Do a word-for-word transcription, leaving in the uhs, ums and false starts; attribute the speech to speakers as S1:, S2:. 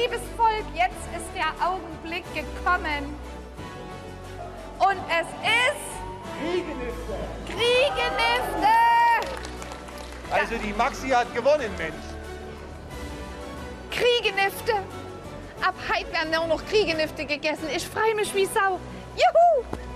S1: liebes Volk, jetzt ist der Augenblick gekommen. Und es ist...
S2: Kriegenifte.
S1: Kriegenifte!
S2: Also die Maxi hat gewonnen, Mensch.
S1: Kriegenifte! Ab heute werden nur noch Kriegenifte gegessen. Ich freue mich wie Sau. Juhu!